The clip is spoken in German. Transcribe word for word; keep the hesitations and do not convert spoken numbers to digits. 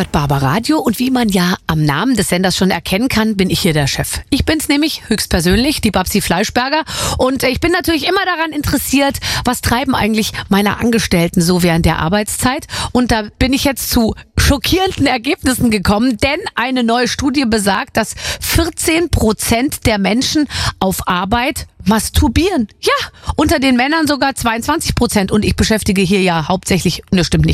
hört Barbaradio und wie man ja am Namen des Senders schon erkennen kann, bin ich hier der Chef. Ich bin's nämlich höchstpersönlich, die Babsi Fleischberger, und ich bin natürlich immer daran interessiert, was treiben eigentlich meine Angestellten so während der Arbeitszeit, und da bin ich jetzt zu schockierenden Ergebnissen gekommen, denn eine neue Studie besagt, dass vierzehn Prozent der Menschen auf Arbeit masturbieren. Ja, unter den Männern sogar zweiundzwanzig Prozent, und ich beschäftige hier ja hauptsächlich, ne, stimmt nicht.